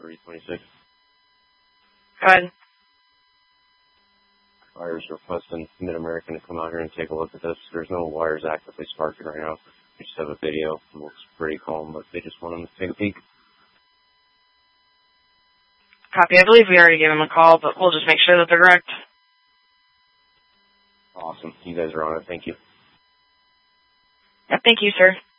326. Go ahead. Wires requesting Mid-American to come out here and take a look at this. There's no wires actively sparking right now. We just have a video. It looks pretty calm, but they just want them to take a peek. Copy. I believe we already gave them a call, but we'll just make sure that they're correct. Awesome. You guys are on it. Thank you. Yeah, thank you, sir.